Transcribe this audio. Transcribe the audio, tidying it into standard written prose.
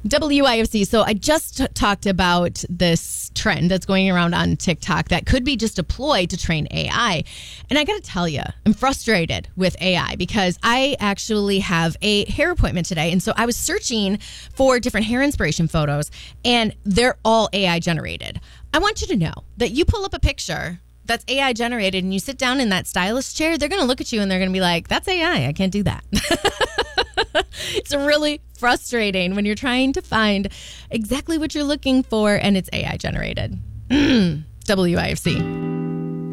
WIFC. So I just talked about this trend that's going around on TikTok that could be just a ploy to train AI. And I got to tell you, I'm frustrated with AI because I actually have a hair appointment today. And so I was searching for different hair inspiration photos, and they're all AI generated. I want you to know that you pull up a picture that's AI generated and you sit down in that stylist chair, they're going to look at you and they're going to be like, that's AI. I can't do that. It's really frustrating when you're trying to find exactly what you're looking for and it's AI generated. WIFC.